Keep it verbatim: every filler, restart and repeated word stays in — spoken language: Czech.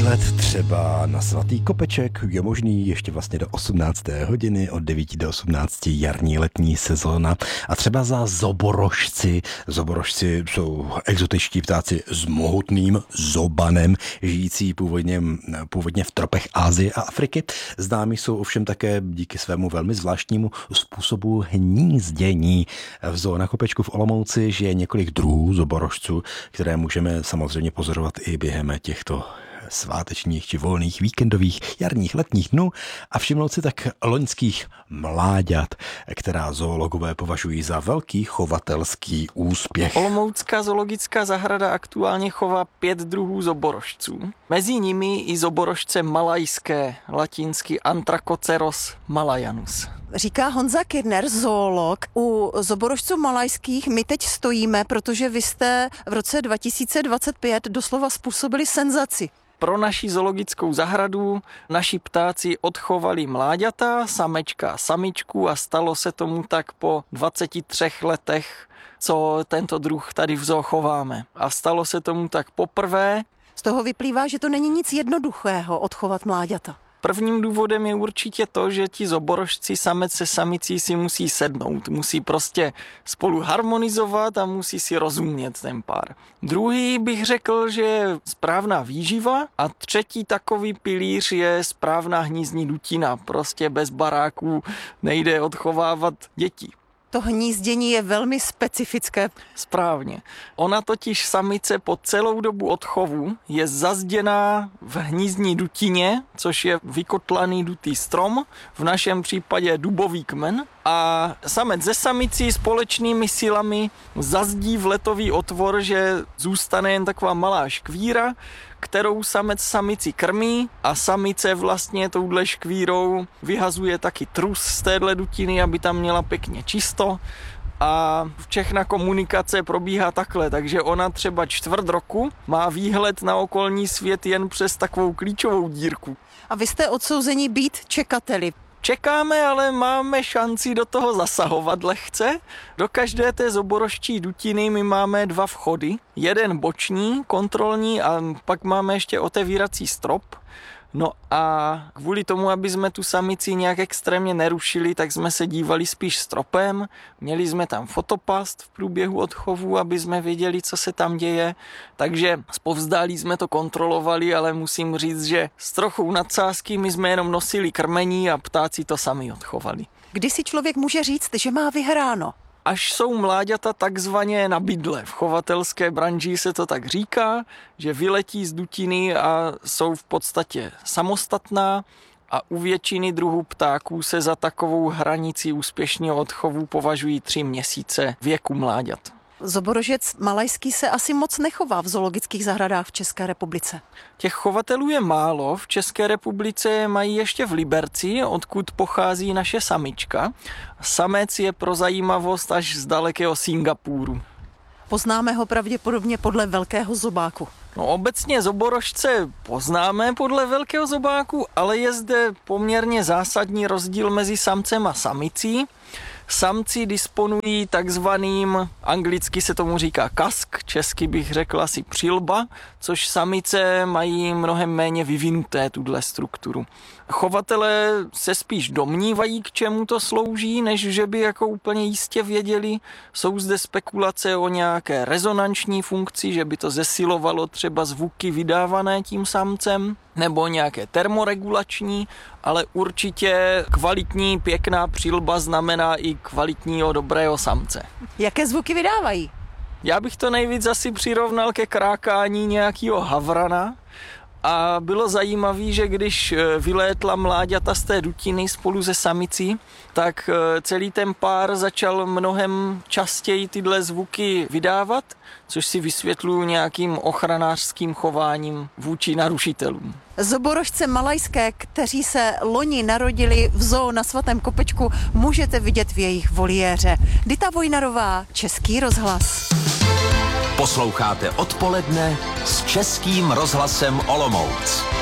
výlet třeba na Svatý Kopeček je možný ještě vlastně do osmnácté hodiny, od devíti do osmnácti jarní letní sezóna. A třeba za zoborožci. Zoborožci jsou exotičtí ptáci s mohutným zobanem, žijící původně, původně v tropech Asie a Afriky. Známí jsou ovšem také díky svému velmi zvláštnímu způsobu hnízdění. V zoo na Kopečku v Olomouci žije několik druhů zoborožců, které můžeme samozřejmě pozorovat i během těchto svátečních či volných víkendových jarních letních dnů a všimnout si tak loňských mláďat, která zoologové považují za velký chovatelský úspěch. Olomoucká zoologická zahrada aktuálně chová pět druhů zoborožců. Mezi nimi i zoborožce malajské, latinsky Anthracoceros malayanus. Říká Honza Kirner, zoolog. U zoborožců malajských my teď stojíme, protože vy jste v roce dva tisíce dvacet pět doslova způsobili senzaci. Pro naši zoologickou zahradu naši ptáci odchovali mláďata, samečka a samičku a stalo se tomu tak po dvaceti třech letech, co tento druh tady v zoo chováme. A stalo se tomu tak poprvé. Z toho vyplývá, že to není nic jednoduchého odchovat mláďata. Prvním důvodem je určitě to, že ti zoborožci samec se samicí si musí sednout, musí prostě spolu harmonizovat a musí si rozumět ten pár. Druhý bych řekl, že je správná výživa a třetí takový pilíř je správná hnízdní dutina. Prostě bez baráků nejde odchovávat děti. To hnízdění je velmi specifické. Správně. Ona totiž samice po celou dobu odchovu je zazděná v hnízdní dutině, což je vykotlaný dutý strom, v našem případě dubový kmen. A samec ze samicí společnými silami zazdí v letový otvor, že zůstane jen taková malá škvíra, kterou samec samici krmí a samice vlastně touhle škvírou vyhazuje taky trus z téhle dutiny, aby tam měla pěkně čisto. A všechna komunikace probíhá takhle, takže ona třeba čtvrt roku má výhled na okolní svět jen přes takovou klíčovou dírku. A vy jste odsouzeni být čekateli. Čekáme, ale máme šanci do toho zasahovat lehce. Do každé té zoborožčí dutiny my máme dva vchody. Jeden boční, kontrolní a pak máme ještě otevírací strop. No a kvůli tomu, aby jsme tu samici nějak extrémně nerušili, tak jsme se dívali spíš stropem. Měli jsme tam fotopast v průběhu odchovu, aby jsme věděli, co se tam děje. Takže zpovzdálí jsme to kontrolovali, ale musím říct, že s trochou nadsázky my jsme jenom nosili krmení a ptáci to sami odchovali. Kdy si člověk může říct, že má vyhráno? Až jsou mláďata takzvaně na bydle. V chovatelské branži se to tak říká, že vyletí z dutiny a jsou v podstatě samostatná a u většiny druhů ptáků se za takovou hranici úspěšného odchovu považují tři měsíce věku mláďat. Zoborožec malajský se asi moc nechová v zoologických zahradách v České republice. Těch chovatelů je málo, v České republice mají ještě v Liberci, odkud pochází naše samička. Samec je pro zajímavost až z dalekého Singapuru. Poznáme ho pravděpodobně podle velkého zobáku. No, obecně zoborožce poznáme podle velkého zobáku, ale je zde poměrně zásadní rozdíl mezi samcem a samicí. Samci disponují takzvaným, anglicky se tomu říká kask, česky bych řekl asi přilba, což samice mají mnohem méně vyvinuté tuhle strukturu. Chovatelé se spíš domnívají, k čemu to slouží, než že by jako úplně jistě věděli. Jsou zde spekulace o nějaké rezonanční funkci, že by to zesilovalo třeba zvuky vydávané tím samcem, nebo nějaké termoregulační, ale určitě kvalitní, pěkná přilba znamená i kvalitního, dobrého samce. Jaké zvuky vydávají? Já bych to nejvíc asi přirovnal ke krákání nějakého havrana. A bylo zajímavé, že když vylétla mláďata z té dutiny spolu se samicí, tak celý ten pár začal mnohem častěji tyhle zvuky vydávat, což si vysvětluju nějakým ochranářským chováním vůči narušitelům. Zoborožce malajské, kteří se loni narodili v zoo na Svatém Kopečku, můžete vidět v jejich voliéře. Dita Vojnarová, Český rozhlas. Posloucháte Odpoledne s Českým rozhlasem Olomouc.